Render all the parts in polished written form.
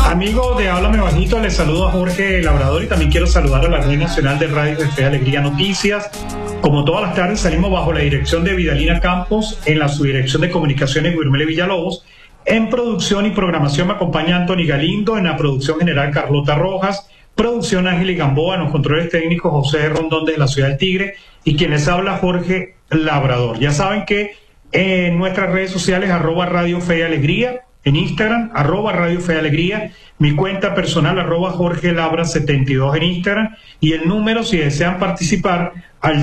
Amigo de Háblame Bajito, les saludo a Jorge Labrador y también quiero saludar a la Red Nacional de Radio de Fe y Alegría Noticias. Como todas las tardes salimos bajo la dirección de Vidalina Campos, en la subdirección de comunicaciones Guirmele Villalobos. En producción y programación me acompaña Anthony Galindo, en la producción general Carlota Rojas, producción Ángel Gamboa, en los controles técnicos José Rondón desde la Ciudad del Tigre y quien les habla Jorge Labrador. Ya saben que en nuestras redes sociales @Radio Fe y Alegría, en Instagram, @Radio Fe y Alegría, mi cuenta personal Jorge Labra 72 en Instagram y el número si desean participar al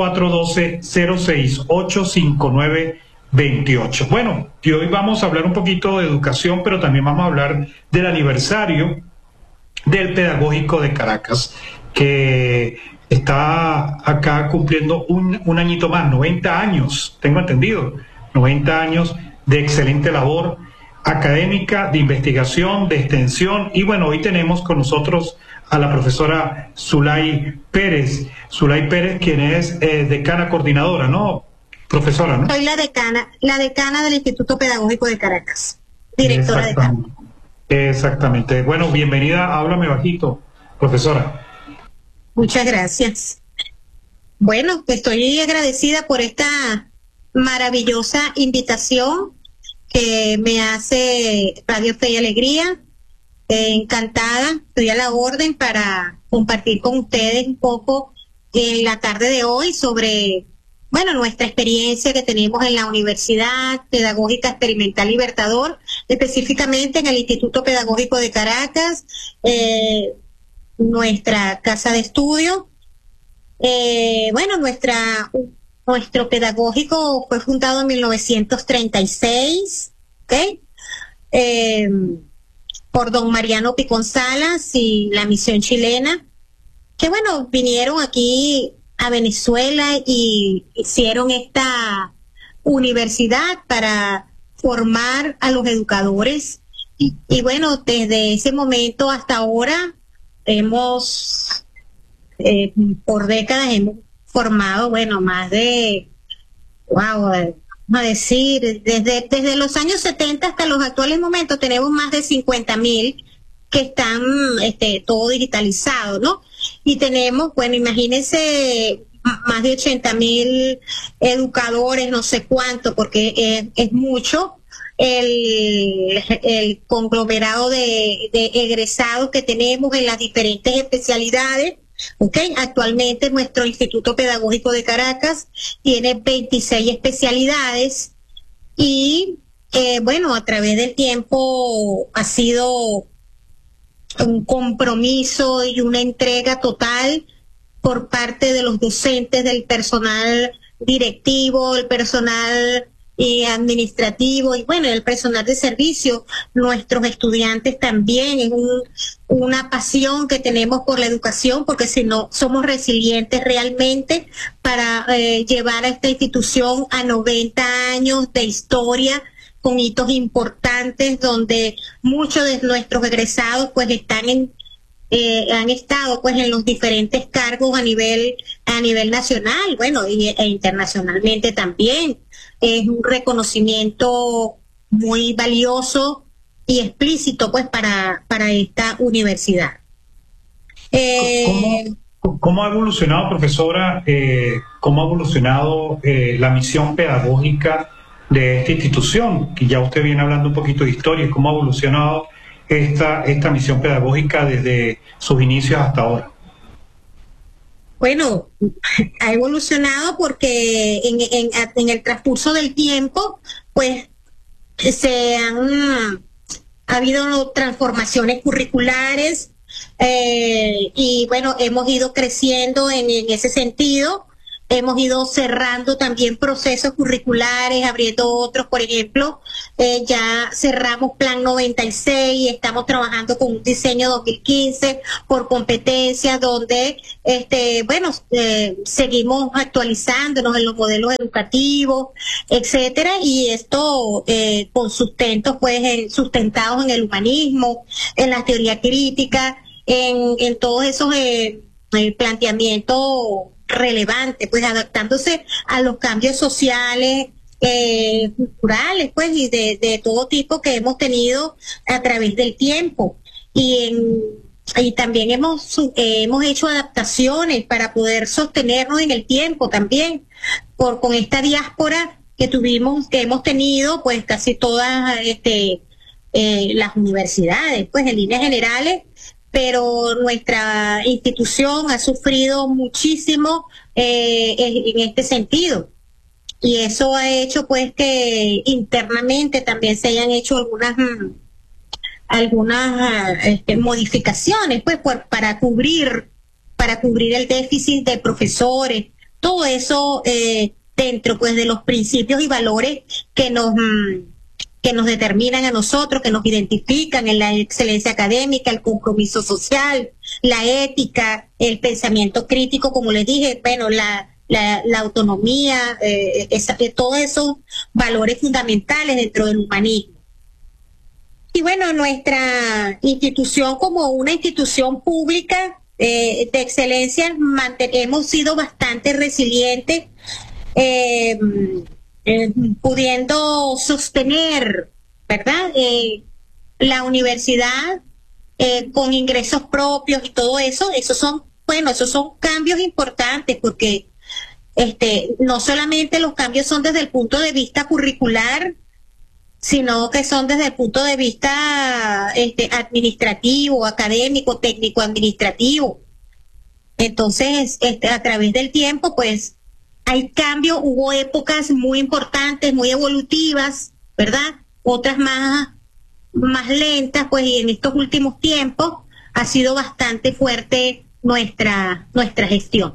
0412-068-5928. Bueno, y hoy vamos a hablar un poquito de educación, pero también vamos a hablar del aniversario del Pedagógico de Caracas, que está acá cumpliendo un añito más, 90 años, tengo entendido, 90 años de excelente labor académica, de investigación, de extensión. Y bueno, hoy tenemos con nosotros a la profesora Zulay Pérez. Zulay Pérez, quien es decana coordinadora, ¿no? Profesora, ¿no? Soy la decana del Instituto Pedagógico de Caracas, directora decana. Exactamente. Bueno, bienvenida a Háblame Bajito, profesora. Muchas gracias. Bueno, estoy agradecida por esta maravillosa invitación que me hace Radio Fe y Alegría. Encantada, estoy a la orden para compartir con ustedes un poco en la tarde de hoy sobre, bueno, nuestra experiencia que tenemos en la Universidad Pedagógica Experimental Libertador, específicamente en el Instituto Pedagógico de Caracas, nuestra casa de estudio. Bueno, nuestro pedagógico fue fundado en 1936, ¿ok? Por don Mariano Picón Salas y la misión chilena, que bueno, vinieron aquí a Venezuela y hicieron esta universidad para formar a los educadores. Y bueno, desde ese momento hasta ahora hemos, por décadas hemos formado, bueno, más de, vamos a decir, desde los años 70 hasta los actuales momentos tenemos más de 50.000 que están todo digitalizado, ¿no? Y tenemos, bueno, imagínense, más de 80.000 educadores, no sé cuánto, porque es mucho el conglomerado de egresados que tenemos en las diferentes especialidades. Okay. Actualmente nuestro Instituto Pedagógico de Caracas tiene 26 especialidades y bueno, a través del tiempo ha sido un compromiso y una entrega total por parte de los docentes, del personal directivo, el personal administrativo y bueno, el personal de servicio, nuestros estudiantes también. Es una pasión que tenemos por la educación, porque si no somos resilientes realmente para llevar a esta institución a 90 años de historia con hitos importantes, donde muchos de nuestros egresados pues han estado pues en los diferentes cargos a nivel nacional, bueno, e internacionalmente también. Es un reconocimiento muy valioso y explícito pues para esta universidad. ¿Cómo ha evolucionado, profesora, cómo ha evolucionado la misión pedagógica de esta institución? Que ya usted viene hablando un poquito de historia, ¿cómo ha evolucionado esta misión pedagógica desde sus inicios hasta ahora? Bueno, ha evolucionado porque en el transcurso del tiempo, pues, ha habido transformaciones curriculares y bueno, hemos ido creciendo en ese sentido. Hemos ido cerrando también procesos curriculares, abriendo otros. Por ejemplo, ya cerramos Plan 96, estamos trabajando con un diseño 2015 por competencias, donde bueno, seguimos actualizándonos en los modelos educativos, etcétera, y esto con sustentos pues sustentados en el humanismo, en la teoría crítica, en todos esos planteamientos relevante, pues adaptándose a los cambios sociales, culturales, pues, y de todo tipo que hemos tenido a través del tiempo. y también hemos hecho adaptaciones para poder sostenernos en el tiempo también, con esta diáspora que hemos tenido, pues casi todas las universidades, pues en líneas generales, pero nuestra institución ha sufrido muchísimo en este sentido. Y eso ha hecho pues que internamente también se hayan hecho algunas modificaciones pues para cubrir el déficit de profesores, todo eso dentro pues de los principios y valores que nos determinan a nosotros, que nos identifican en la excelencia académica, el compromiso social, la ética, el pensamiento crítico, como les dije, bueno, la autonomía, todos esos valores fundamentales dentro del humanismo. Y bueno, nuestra institución como una institución pública de excelencia hemos sido bastante resilientes, pudiendo sostener, ¿verdad? La universidad con ingresos propios y todo eso, esos son cambios importantes porque no solamente los cambios son desde el punto de vista curricular, sino que son desde el punto de vista administrativo, académico, técnico, administrativo. Entonces, a través del tiempo, pues, hay cambios, hubo épocas muy importantes, muy evolutivas, ¿verdad? Otras más lentas, pues, y en estos últimos tiempos ha sido bastante fuerte nuestra gestión.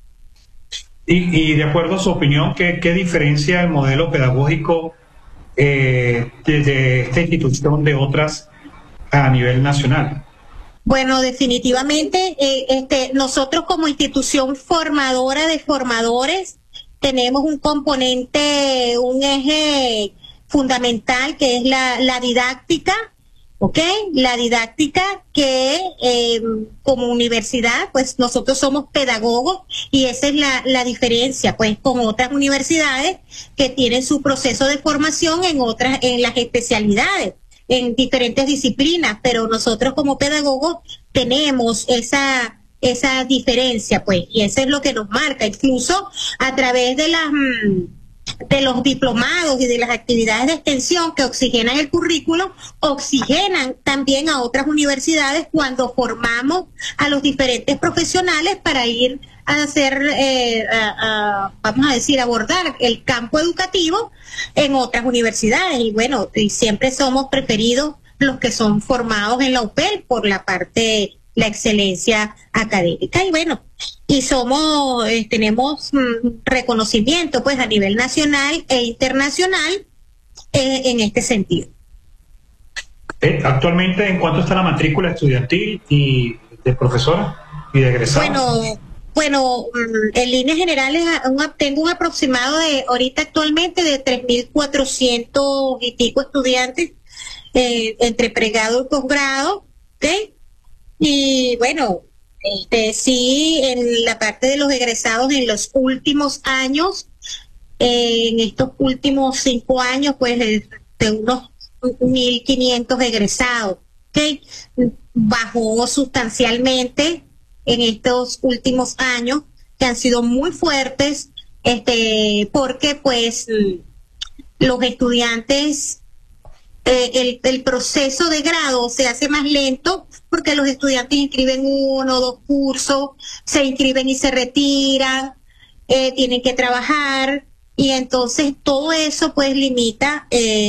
Y de acuerdo a su opinión, ¿qué diferencia el modelo pedagógico de esta institución de otras a nivel nacional? Bueno, definitivamente, nosotros como institución formadora de formadores tenemos un componente, un eje fundamental que es la didáctica, ¿ok? La didáctica que como universidad, pues nosotros somos pedagogos y esa es la diferencia, pues con otras universidades que tienen su proceso de formación en las especialidades, en diferentes disciplinas, pero nosotros como pedagogos tenemos esa diferencia, pues, y eso es lo que nos marca, incluso a través de los diplomados y de las actividades de extensión que oxigenan el currículo, oxigenan también a otras universidades cuando formamos a los diferentes profesionales para ir a hacer, vamos a decir, abordar el campo educativo en otras universidades. Y bueno, y siempre somos preferidos los que son formados en la UPEL por la parte, la excelencia académica. Y bueno, y tenemos reconocimiento pues a nivel nacional e internacional en este sentido. Actualmente, ¿en cuánto está la matrícula estudiantil y de profesora y de egresados? Bueno, en líneas generales tengo un aproximado de ahorita actualmente de 3.400 y pico estudiantes entre pregrado y posgrado, ¿ok? Y bueno, sí, en la parte de los egresados en los últimos años, en estos últimos 5 años, pues de unos 1.500 egresados, ¿ok? Bajó sustancialmente en estos últimos años, que han sido muy fuertes, porque pues los estudiantes, el proceso de grado se hace más lento porque los estudiantes inscriben 1 o 2 cursos, se inscriben y se retiran, tienen que trabajar, y entonces todo eso pues limita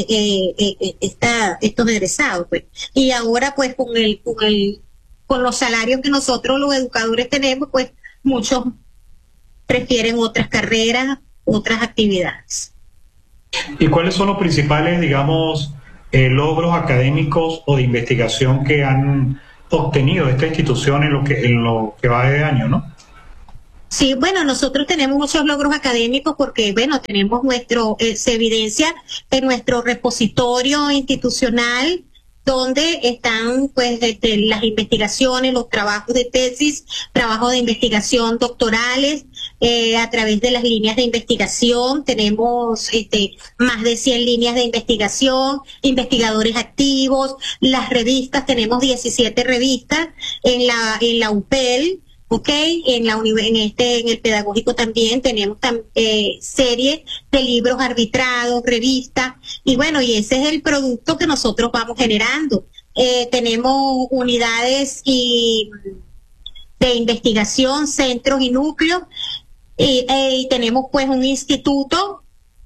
estos egresados, pues. Y ahora pues con los salarios que nosotros los educadores tenemos, pues muchos prefieren otras carreras, otras actividades. ¿Y cuáles son los principales, digamos, logros académicos o de investigación que han obtenido esta institución en lo que va de año, no? Sí, bueno, nosotros tenemos muchos logros académicos porque, bueno, tenemos se evidencia en nuestro repositorio institucional, donde están pues las investigaciones, los trabajos de tesis, trabajos de investigación doctorales, a través de las líneas de investigación. Tenemos más de 100 líneas de investigación, investigadores activos, las revistas, tenemos 17 revistas en la UPEL. En el pedagógico también tenemos series de libros arbitrados, revistas, y bueno, y ese es el producto que nosotros vamos generando. Tenemos unidades de investigación, centros y núcleos, y tenemos pues un instituto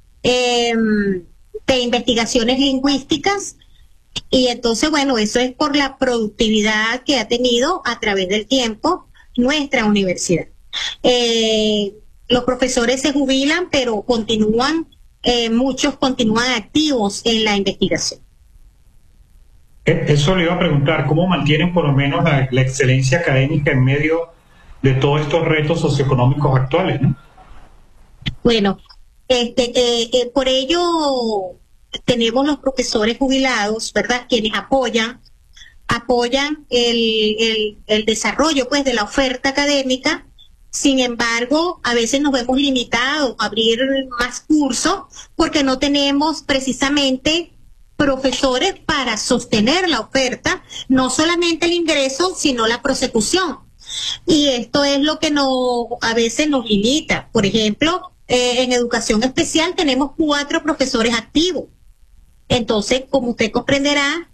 de investigaciones lingüísticas. Y entonces, bueno, eso es por la productividad que ha tenido a través del tiempo nuestra universidad. Los profesores se jubilan, pero continúan, muchos continúan activos en la investigación. Eso le iba a preguntar, ¿cómo mantienen por lo menos la excelencia académica en medio de todos estos retos socioeconómicos actuales, ¿no? Bueno, por ello tenemos los profesores jubilados, ¿verdad?, quienes apoyan el desarrollo pues de la oferta académica. Sin embargo, a veces nos vemos limitados a abrir más cursos porque no tenemos precisamente profesores para sostener la oferta, no solamente el ingreso, sino la prosecución. Y esto es lo que a veces nos limita. Por ejemplo, en educación especial tenemos 4 profesores activos. Entonces, como usted comprenderá,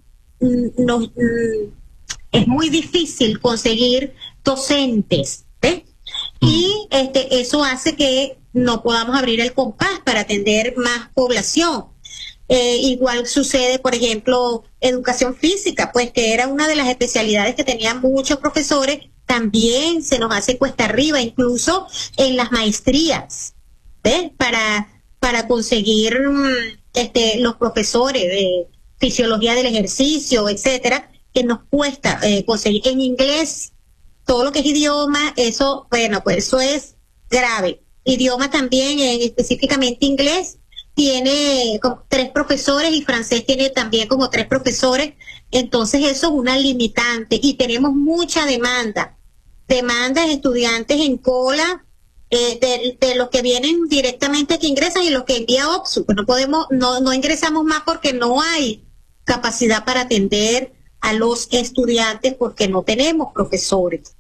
es muy difícil conseguir docentes, ¿ves? Y eso hace que no podamos abrir el compás para atender más población. Igual sucede, por ejemplo, educación física, pues que era una de las especialidades que tenían muchos profesores, también se nos hace cuesta arriba, incluso en las maestrías, ¿ves? Para conseguir los profesores de fisiología del ejercicio, etcétera, que nos cuesta conseguir. En inglés, todo lo que es idioma, eso, bueno, pues eso es grave. Idioma también, específicamente inglés, tiene como 3 profesores y francés tiene también como 3 profesores. Entonces eso es una limitante y tenemos mucha demanda de estudiantes en cola, de los que vienen directamente que ingresan y los que envía OPSU. No ingresamos más porque no hay capacidad para atender a los estudiantes porque no tenemos profesores.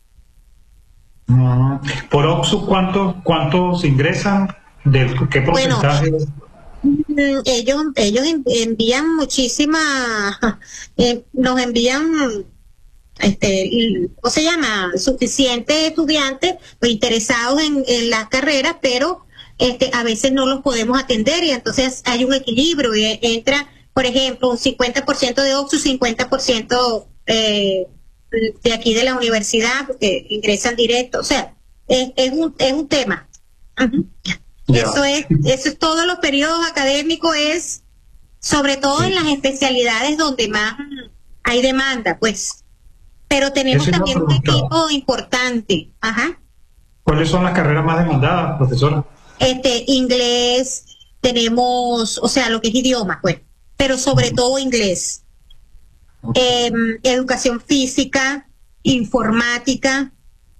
Por OPSU, ¿cuántos ingresan? ¿Qué porcentaje? Bueno, ellos envían muchísimas, nos envían, ¿cómo se llama? Suficientes estudiantes interesados en las carreras, pero a veces no los podemos atender y entonces hay un equilibrio y entra, por ejemplo, un 50% de OPSU, 50% de aquí de la universidad, porque ingresan directo, o sea, es un tema. Uh-huh. Eso es todos los periodos académicos, es sobre todo en las especialidades donde más hay demanda, pues. Pero tenemos también un equipo importante. Ajá. ¿Cuáles son las carreras más demandadas, profesora? Inglés, tenemos, o sea, lo que es idioma, pues, pero sobre todo inglés. Educación física, informática,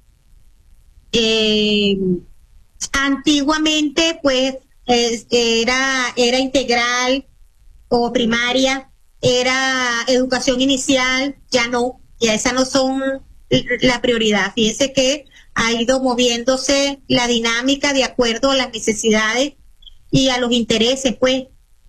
antiguamente pues era integral o primaria, era educación inicial, ya esas no son la prioridad. Fíjese que ha ido moviéndose la dinámica de acuerdo a las necesidades y a los intereses pues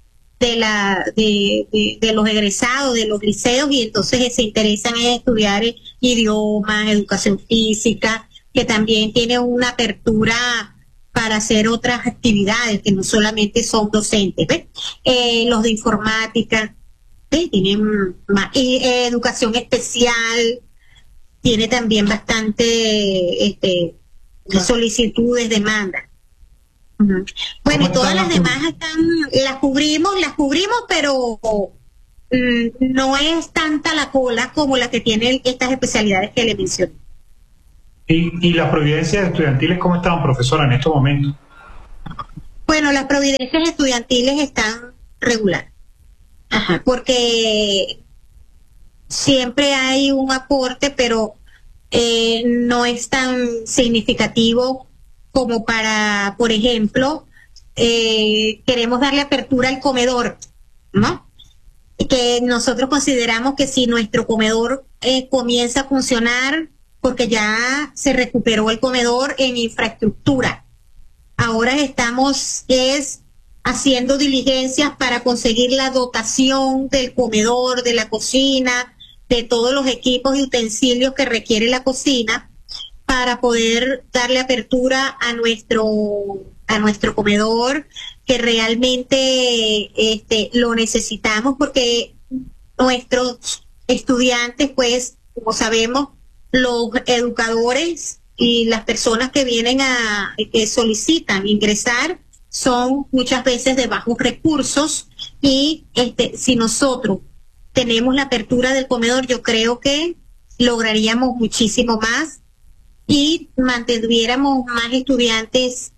de los egresados de los liceos, y entonces se interesan en estudiar idiomas, educación física, que también tiene una apertura para hacer otras actividades que no solamente son docentes, ¿ves? Los de informática, ¿ves? Tienen más, y educación especial tiene también bastante solicitudes, demanda. Uh-huh. Bueno, y todas las demás las cubrimos, pero no es tanta la cola como la que tienen estas especialidades que le mencioné. ¿Y las providencias estudiantiles cómo están, profesora, en estos momentos? Bueno, las providencias estudiantiles están regular. Ajá, porque siempre hay un aporte, pero no es tan significativo como para, por ejemplo, queremos darle apertura al comedor, ¿no? Que nosotros consideramos que si nuestro comedor comienza a funcionar, porque ya se recuperó el comedor en infraestructura, ahora estamos haciendo diligencias para conseguir la dotación del comedor, de la cocina, de todos los equipos y utensilios que requiere la cocina para poder darle apertura a nuestro comedor, que realmente lo necesitamos porque nuestros estudiantes, pues, como sabemos, los educadores y las personas que vienen que solicitan ingresar son muchas veces de bajos recursos y si nosotros tenemos la apertura del comedor, yo creo que lograríamos muchísimo más y mantuviéramos más estudiantes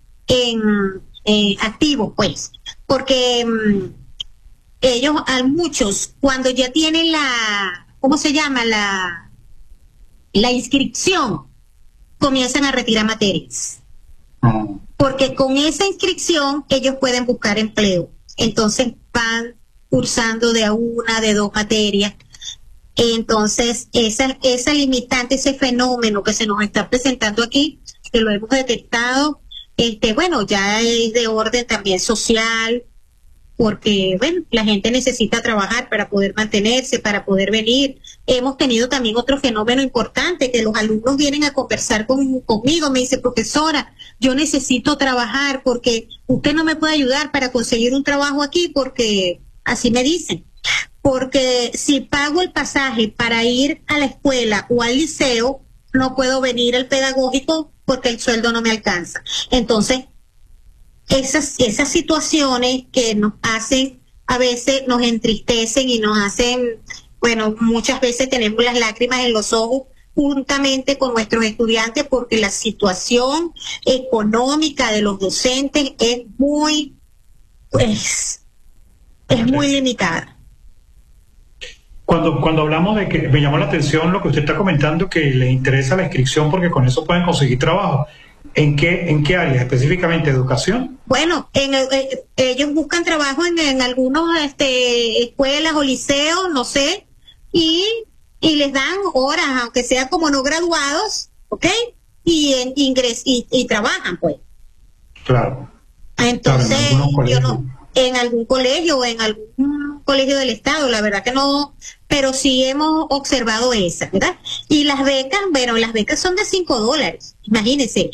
activos, pues, porque ellos, a muchos, cuando ya tienen ¿cómo se llama? La inscripción, comienzan a retirar materias. Porque con esa inscripción ellos pueden buscar empleo. Entonces van cursando de una, de dos materias. Entonces, esa limitante, ese fenómeno que se nos está presentando aquí, que lo hemos detectado, bueno, ya es de orden también social, porque, bueno, la gente necesita trabajar para poder mantenerse, para poder venir. Hemos tenido también otro fenómeno importante, que los alumnos vienen a conversar conmigo, me dice, profesora, yo necesito trabajar porque usted no me puede ayudar para conseguir un trabajo aquí, porque así me dicen. Porque si pago el pasaje para ir a la escuela o al liceo, no puedo venir al pedagógico porque el sueldo no me alcanza. Entonces, esas situaciones que nos hacen, a veces nos entristecen y nos hacen, bueno, muchas veces tenemos las lágrimas en los ojos juntamente con nuestros estudiantes porque la situación económica de los docentes es muy limitada. Cuando hablamos de que me llamó la atención lo que usted está comentando, que les interesa la inscripción porque con eso pueden conseguir trabajo. ¿En qué área? ¿Específicamente educación? Bueno, ellos buscan trabajo en algunos escuelas o liceos, no sé, y les dan horas, aunque sea como no graduados, ¿ok? Y trabajan, pues. Claro. Entonces, claro, yo no, en algún colegio o en algún colegio del Estado, la verdad que no, pero sí hemos observado esas, ¿verdad? Y las becas, bueno, las becas son de $5, imagínense.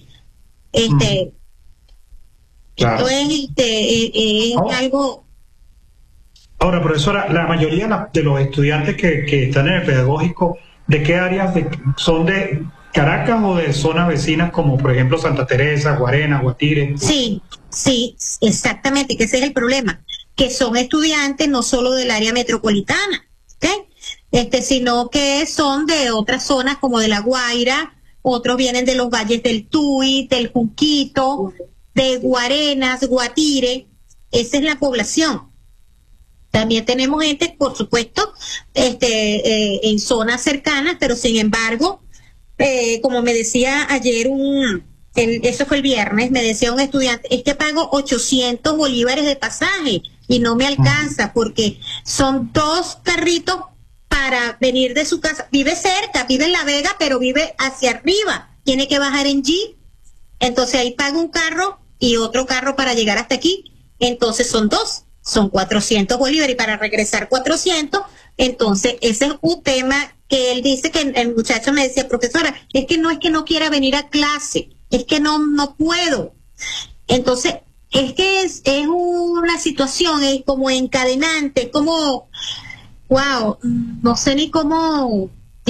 Claro. Esto es algo. Ahora, profesora, la mayoría de los estudiantes que están en el pedagógico, ¿de qué áreas son de Caracas o de zonas vecinas como por ejemplo Santa Teresa, Guarena, Guatire? Sí, exactamente, que ese es el problema, que son estudiantes no solo del área metropolitana, ¿ok? Sino que son de otras zonas como de La Guaira, otros vienen de los valles del Tuy, del Junquito, de Guarenas, Guatire, esa es la población. También tenemos gente, por supuesto, en zonas cercanas, pero sin embargo, como me decía ayer eso fue el viernes, me decía un estudiante, es que pago 800 bolívares de pasaje y no me alcanza porque son 2 carritos para venir de su casa. Vive cerca, vive en La Vega, pero vive hacia arriba. Tiene que bajar en Jeep. Entonces ahí paga un carro y otro carro para llegar hasta aquí. Entonces son 2, son 400 bolívares y para regresar 400. Entonces ese es un tema que él dice, que el muchacho me decía, profesora, es que no quiera venir a clase, es que no puedo. Entonces, es que es una situación, es como encadenante, como, wow, no sé ni cómo,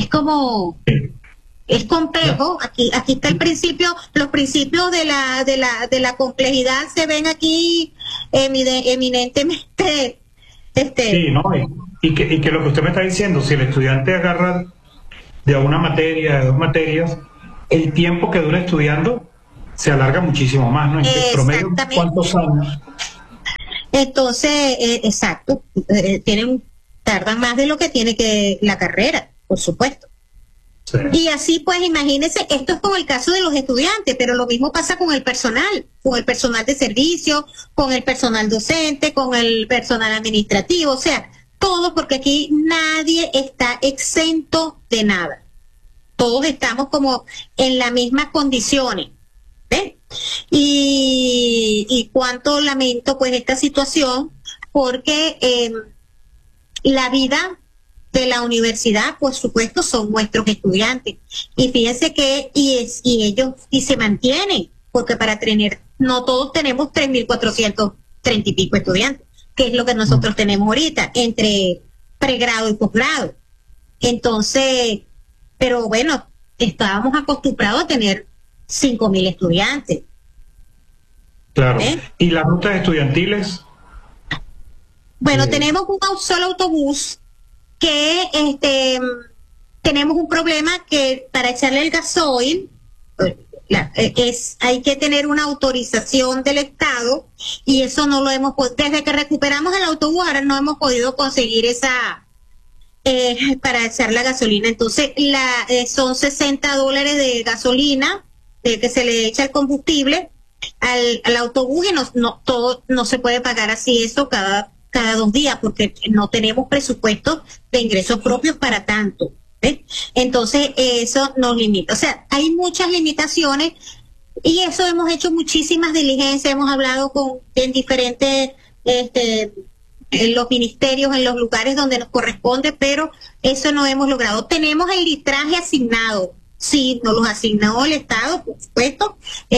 es complejo. Aquí está el principio, los principios de la complejidad se ven aquí eminentemente. Sí, ¿no? Y que lo que usted me está diciendo, si el estudiante agarra de una materia, de 2 materias, el tiempo que dura estudiando se alarga muchísimo más, ¿no? En promedio, ¿cuántos años? Entonces, exacto, tardan más de lo que tiene que la carrera, por supuesto. Sí. Y así pues imagínense, esto es como el caso de los estudiantes, pero lo mismo pasa con el personal de servicio, con el personal docente, con el personal administrativo, o sea, todo, porque aquí nadie está exento de nada. Todos estamos como en las mismas condiciones. ¿Ves? Y cuánto lamento pues esta situación, porque la vida de la universidad, por supuesto, son nuestros estudiantes. Y fíjense que, ellos se mantienen, porque para tener, no todos tenemos 3.430 y pico estudiantes, que es lo que nosotros tenemos ahorita, entre pregrado y posgrado. Entonces, pero bueno, estábamos acostumbrados a tener 5.000 estudiantes. Claro. ¿Y las rutas estudiantiles? Bueno, tenemos un solo autobús que tenemos un problema que para echarle el gasoil hay que tener una autorización del Estado, y eso no lo hemos desde que recuperamos el autobús ahora no hemos podido conseguir esa para echar la gasolina. Entonces son $60 de gasolina que se le echa el combustible al autobús, y todo no se puede pagar así eso cada 2 días, porque no tenemos presupuesto de ingresos propios para tanto. ¿Ves? Entonces eso nos limita. O sea, hay muchas limitaciones, y eso hemos hecho muchísimas diligencias, hemos hablado en diferentes en los ministerios, en los lugares donde nos corresponde, pero eso no hemos logrado. Tenemos el litraje asignado. Sí, nos los asignó el Estado, por supuesto,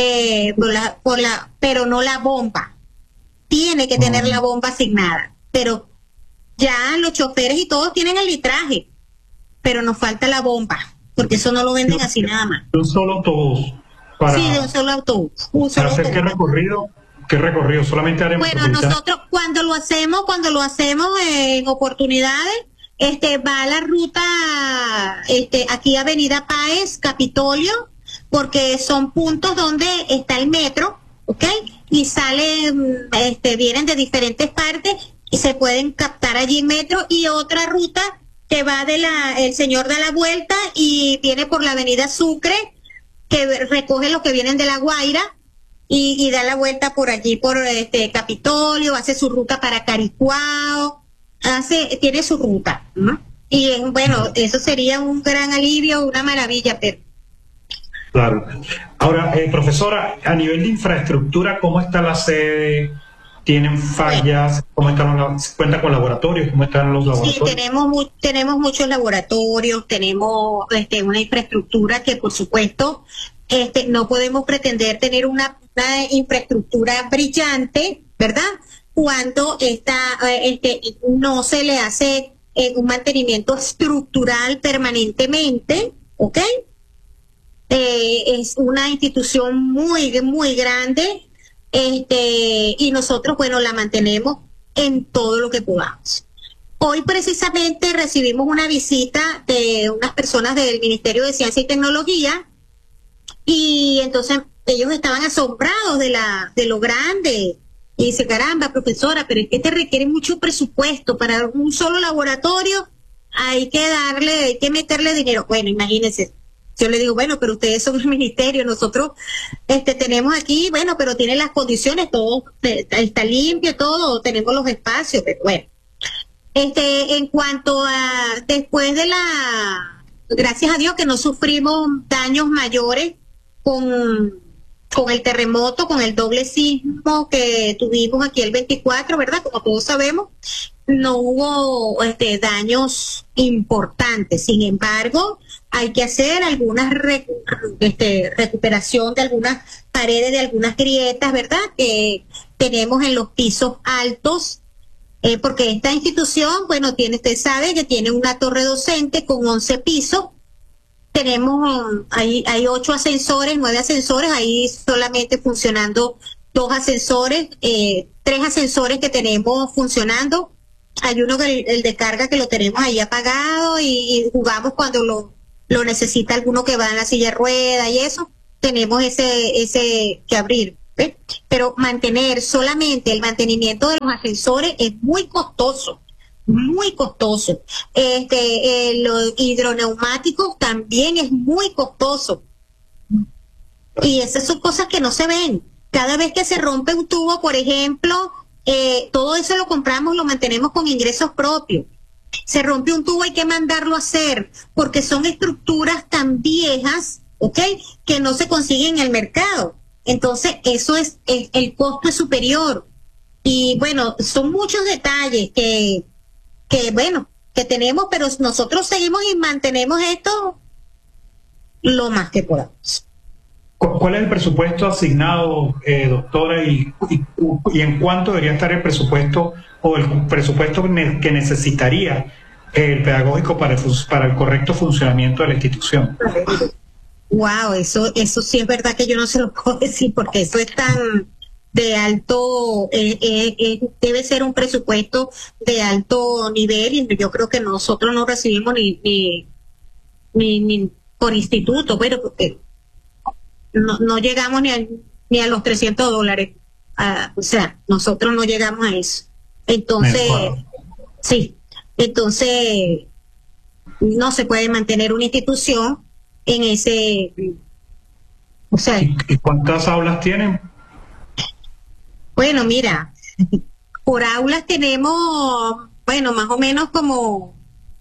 pero no la bomba. Tiene que tener la bomba asignada, pero ya los choferes y todos tienen el litraje, pero nos falta la bomba, porque eso no lo venden así nada más. Un solo autobús. Sí, de un solo autobús. ¿Para hacer qué recorrido? ¿Qué recorrido? Solamente haremos. Bueno, nosotros cuando lo hacemos en oportunidades, va a la ruta, aquí Avenida Páez, Capitolio, porque son puntos donde está el metro, ¿ok? Y salen, vienen de diferentes partes y se pueden captar allí en metro, y otra ruta que va el Señor da la vuelta y viene por la Avenida Sucre, que recoge los que vienen de La Guaira y da la vuelta por allí, por Capitolio, hace su ruta para Caricuao, tiene su ruta, ¿no? Y bueno, eso sería un gran alivio, una maravilla, pero... Claro. Ahora, profesora, a nivel de infraestructura, ¿cómo está la sede? ¿Tienen fallas? ¿Cómo están cuenta con laboratorios? ¿Cómo están los laboratorios? Sí, tenemos muchos laboratorios, tenemos una infraestructura que, por supuesto, no podemos pretender tener una infraestructura brillante, ¿verdad? Cuando no se le hace un mantenimiento estructural permanentemente, ¿ok? Es una institución muy, muy grande, y nosotros, bueno, la mantenemos en todo lo que podamos. Hoy precisamente recibimos una visita de unas personas del Ministerio de Ciencia y Tecnología, y entonces ellos estaban asombrados de lo grande. Y dice, caramba, profesora, pero es que te requiere mucho presupuesto para un solo laboratorio, hay que meterle dinero. Bueno, imagínense. Yo le digo, bueno, pero ustedes son el ministerio, nosotros tenemos aquí, bueno, pero tienen las condiciones, todo está limpio, todo, tenemos los espacios, pero bueno. En cuanto a, después de gracias a Dios que no sufrimos daños mayores con el terremoto, con el doble sismo que tuvimos aquí el 24, ¿verdad? Como todos sabemos, no hubo daños importantes. Sin embargo, hay que hacer algunas recuperación de algunas paredes, de algunas grietas, ¿verdad? Que tenemos en los pisos altos, porque esta institución, bueno, usted sabe que tiene una torre docente con 11 pisos. Tenemos, hay 8 ascensores, 9 ascensores, ahí solamente funcionando 2 ascensores, 3 ascensores que tenemos funcionando. Hay uno el de carga que lo tenemos ahí apagado, y jugamos cuando lo necesita alguno que va en la silla de rueda y eso, tenemos ese que abrir, ¿ves? Pero mantener solamente el mantenimiento de los ascensores es muy costoso, muy costoso. Los hidroneumáticos también es muy costoso. Y esas son cosas que no se ven. Cada vez que se rompe un tubo, por ejemplo, todo eso lo compramos, lo mantenemos con ingresos propios. Se rompe un tubo, hay que mandarlo a hacer, porque son estructuras tan viejas, ¿ok?, que no se consiguen en el mercado. Entonces, eso el costo es superior. Y bueno, son muchos detalles que tenemos, pero nosotros seguimos y mantenemos esto lo más que podamos. ¿Cuál es el presupuesto asignado, doctora, y en cuánto debería estar el presupuesto o el presupuesto que necesitaría el pedagógico para el correcto funcionamiento de la institución? Wow, eso sí es verdad que yo no se lo puedo decir, porque eso es tan de alto, debe ser un presupuesto de alto nivel, y yo creo que nosotros no recibimos ni por instituto, pero porque no llegamos ni a los $300. O sea, nosotros no llegamos a eso. Entonces, sí, entonces no se puede mantener una institución en ese, o sea. ¿Y cuántas aulas tienen? Bueno, mira, por aulas tenemos, bueno, más o menos como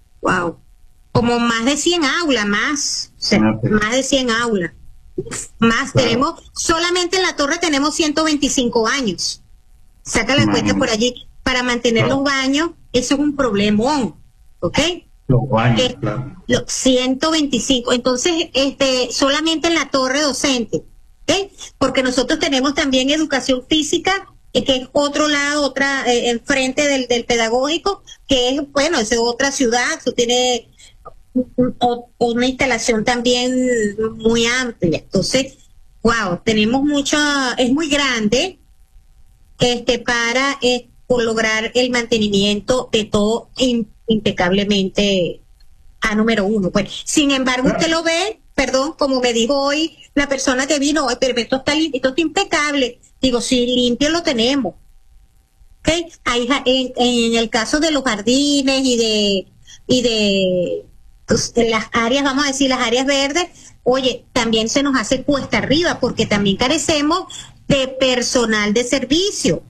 más de 100 aulas, más, o sea, más de 100 aulas. Más, claro. Tenemos, solamente en la torre tenemos 125 baños. Saca la cuenta por allí. Para mantener los baños, eso es un problemón, ¿ok? Los baños, claro. 125. Entonces, solamente en la torre docente, ¿ok? Porque nosotros tenemos también educación física, que es otro lado, enfrente del pedagógico, que es, bueno, es otra ciudad, eso tiene una instalación también muy amplia. Entonces, wow, tenemos es muy grande para lograr el mantenimiento de todo impecablemente a número uno. Pues, sin embargo, usted lo ve, perdón, como me dijo hoy la persona que vino, pero esto está limpio, esto está impecable. Digo, sí, limpio lo tenemos. ¿Okay? Ahí, en el caso de los jardines y de las áreas, vamos a decir, las áreas verdes, oye, también se nos hace cuesta arriba, porque también carecemos de personal de servicio.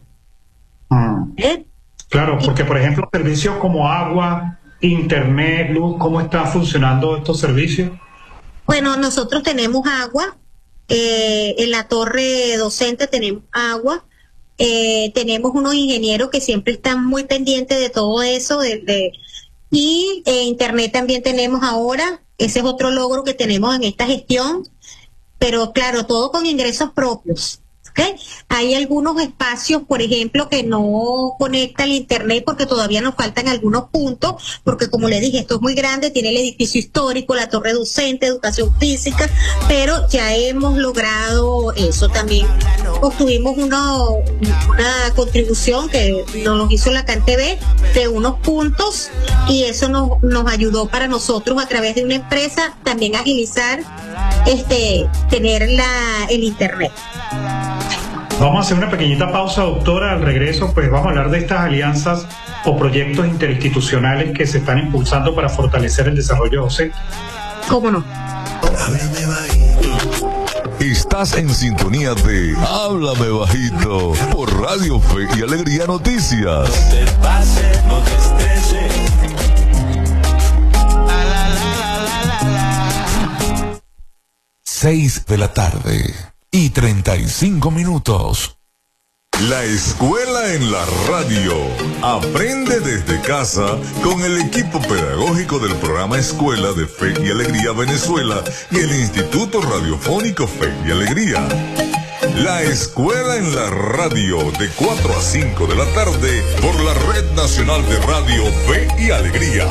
Claro, porque por ejemplo, servicios como agua, internet, luz, ¿cómo están funcionando estos servicios? Bueno, nosotros tenemos agua, en la torre docente tenemos agua, tenemos unos ingenieros que siempre están muy pendientes de todo eso, y internet también tenemos ahora. Ese es otro logro que tenemos en esta gestión, pero claro, todo con ingresos propios. ¿Okay? Hay algunos espacios, por ejemplo, que no conecta el internet porque todavía nos faltan algunos puntos, porque como le dije, esto es muy grande, tiene el edificio histórico, la torre docente, educación física, pero ya hemos logrado eso también. Obtuvimos una contribución que nos hizo la CanTV de unos puntos, y eso nos ayudó para nosotros, a través de una empresa, también agilizar tener el internet. Vamos a hacer una pequeñita pausa, doctora. Al regreso, pues vamos a hablar de estas alianzas o proyectos interinstitucionales que se están impulsando para fortalecer el desarrollo docente. ¿Cómo no? Estás en sintonía de Háblame Bajito por Radio Fe y Alegría Noticias. No te pases, no te estreses. 6:35 La escuela en la radio. Aprende desde casa con el equipo pedagógico del programa Escuela de Fe y Alegría Venezuela y el Instituto Radiofónico Fe y Alegría. La escuela en la radio, de 4 a 5 de la tarde por la Red Nacional de Radio Fe y Alegría.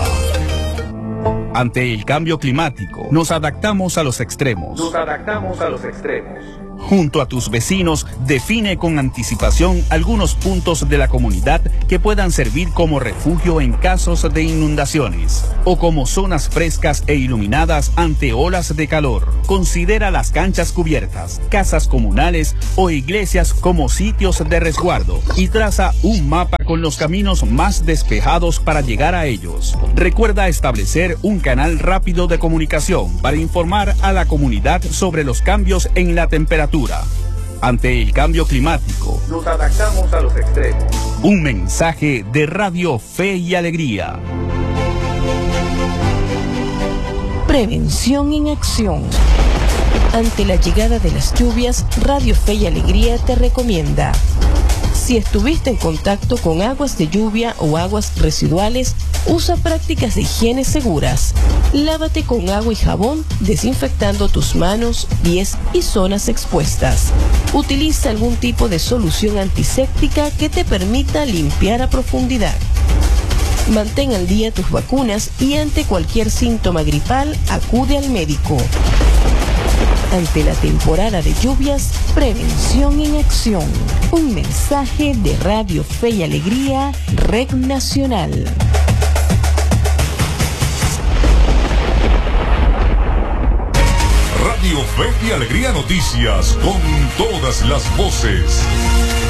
Ante el cambio climático, nos adaptamos a los extremos. Junto a tus vecinos, define con anticipación algunos puntos de la comunidad que puedan servir como refugio en casos de inundaciones o como zonas frescas e iluminadas ante olas de calor. Considera las canchas cubiertas, casas comunales o iglesias como sitios de resguardo y traza un mapa con los caminos más despejados para llegar a ellos. Recuerda establecer un canal rápido de comunicación para informar a la comunidad sobre los cambios en la temperatura. Ante el cambio climático, nos adaptamos a los extremos. Un mensaje de Radio Fe y Alegría. Prevención en acción. Ante la llegada de las lluvias, Radio Fe y Alegría te recomienda: si estuviste en contacto con aguas de lluvia o aguas residuales, usa prácticas de higiene seguras. Lávate con agua y jabón, desinfectando tus manos, pies y zonas expuestas. Utiliza algún tipo de solución antiséptica que te permita limpiar a profundidad. Mantén al día tus vacunas y ante cualquier síntoma gripal, acude al médico. Ante la temporada de lluvias, prevención en acción. Un mensaje de Radio Fe y Alegría, Red Nacional. Radio Fe y Alegría Noticias, con todas las voces.